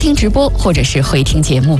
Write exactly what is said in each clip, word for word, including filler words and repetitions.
听直播或者是回听节目。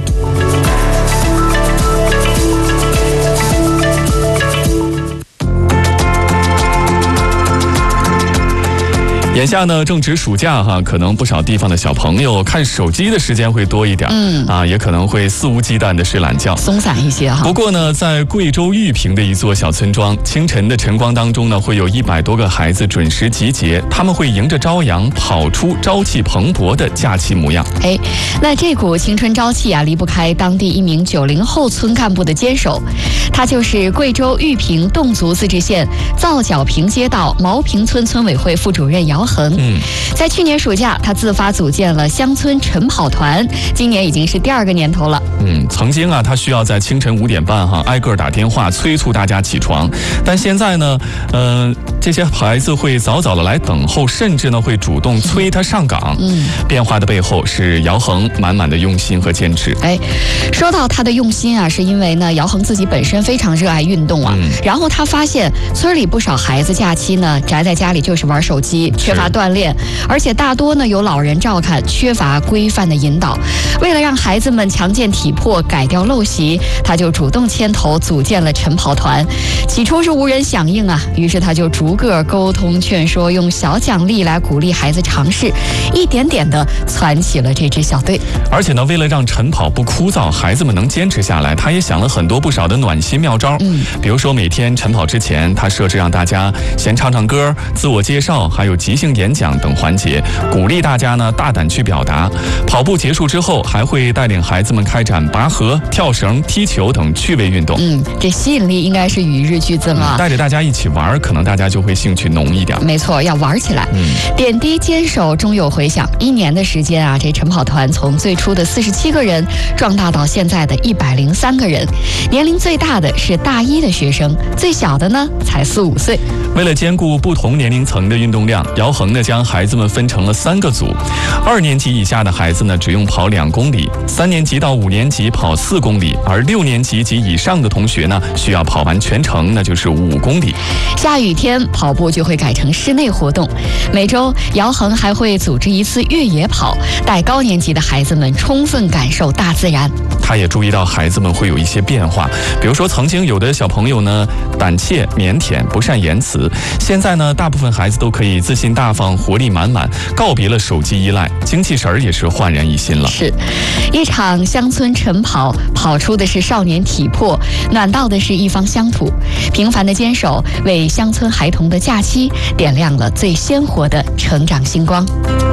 眼下呢正值暑假哈，可能不少地方的小朋友看手机的时间会多一点，嗯啊，也可能会肆无忌惮的睡懒觉， 松散一些哈。 不过呢，在贵州玉屏的一座小村庄，清晨的晨光当中呢，会有一百多个孩子准时集结，他们会迎着朝阳跑出朝气蓬勃的假期模样。 哎，那这股青春朝气啊，离不开当地一名九零后村干部的坚守，他就是贵州玉屏侗族自治县皂角坪街道毛坪村村委会副主任姚恒。嗯，在去年暑假，他自发组建了乡村晨跑团，今年已经是第二个年头了。 嗯，曾经啊，他需要在清晨五点半哈挨个打电话催促大家起床，但现在呢，呃，这些孩子会早早的来等候，甚至呢会主动催他上岗。嗯，变化的背后是姚恒满满的用心和坚持。 哎，说到他的用心啊，是因为呢，姚恒自己本身非常热爱运动啊，嗯、然后他发现村里不少孩子假期呢宅在家里就是玩手机，缺乏锻炼，而且大多呢有老人照看，缺乏规范的引导。为了让孩子们强健体魄，改掉陋习，他就主动牵头组建了晨跑团。起初是无人响应啊，于是他就逐个沟通劝说，用小奖励来鼓励孩子尝试，一点点的攒起了这支小队。 而且呢，为了让晨跑不枯燥，孩子们能坚持下来，他也想了很多不少的暖心妙招。嗯，比如说每天晨跑之前，他设置让大家先唱唱歌、自我介绍，还有即兴演讲等环节，鼓励大家呢大胆去表达。跑步结束之后，还会带领孩子们开展拔河、跳绳、踢球等趣味运动。 嗯，这吸引力应该是与日俱增啊！ 嗯、带着大家一起玩，可能大家就会兴趣浓一点。 没错，要玩起来。嗯，点滴坚守，终有回响。一年的时间啊，这晨跑团从最初的四十七个人壮大到现在的一百零三个人，年龄最大的是大一的学生，最小的呢才四五岁。 为了兼顾不同年龄层的运动量，姚恒呢将孩子们分成了三个组，二年级以下的孩子呢只用跑两公里，三年级到五年级跑四公里，而六年级及以上的同学呢需要跑完全程，那就是五公里。 下雨天跑步就会改成室内活动，每周姚恒还会组织一次越野跑，带高年级的孩子们充分感受大自然。 他也注意到孩子们会有一些变化，比如说曾经有的小朋友呢胆怯腼腆不善言辞，现在呢大部分孩子都可以自信大方活力满满，告别了手机依赖，精气神儿也是焕然一新了。 是一场乡村晨跑，跑出的是少年体魄，暖到的是一方乡土。平凡的坚守为乡村孩童的假期点亮了最鲜活的成长星光。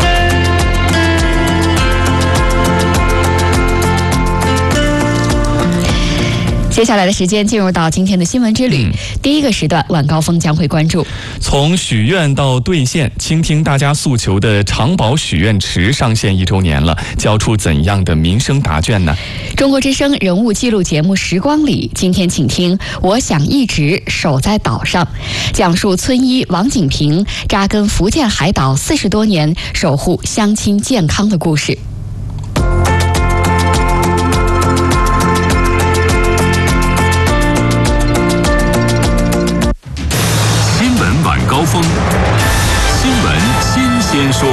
接下来的时间进入到今天的新闻之旅、嗯、第一个时段晚高峰将会关注从许愿到兑现，倾听大家诉求的长保许愿池上线一周年了，交出怎样的民生答卷呢？ 中国之声人物记录节目时光里，今天请听我想一直守在岛上，讲述村医王景平扎根福建海岛四十多年，守护乡亲健康的故事。 高峰新闻新鲜说。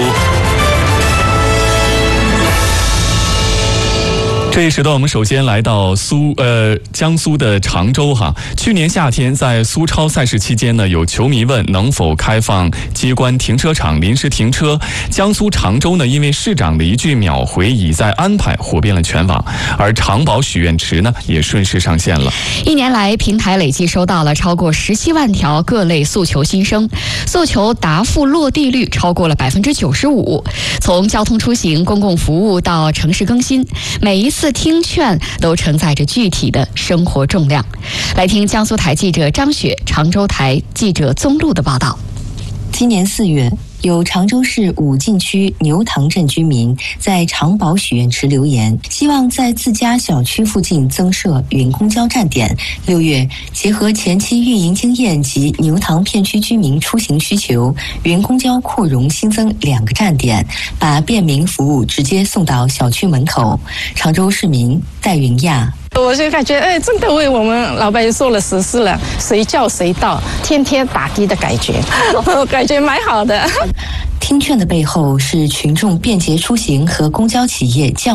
这一时段我们首先来到苏呃江苏的常州哈。去年夏天在苏超赛事期间呢，有球迷问能否开放接官停车场临时停车，江苏常州呢因为市长的一句秒回已在安排，火遍了全网，而长保许愿池呢也顺势上线了。 一年来平台累计收到了超过十七万条各类诉求心声，诉求答复落地率超过了百分之九十五。从交通出行、公共服务到城市更新，每一次听劝都承载着具体的生活重量。来听江苏台记者张雪、常州台记者宗禄的报道。 今年四月，有常州市武进区牛塘镇居民在长保许愿池留言，希望在自家小区附近增设云公交站点。六月，结合前期运营经验及牛塘片区居民出行需求，云公交扩容新增两个站点，把便民服务直接送到小区门口。常州市民戴云亚。 我就感觉，哎，真的为我们老百姓做了实事了，随叫随到，天天打的的感觉，感觉蛮好的。 听劝的背后是群众便捷出行和公交企业降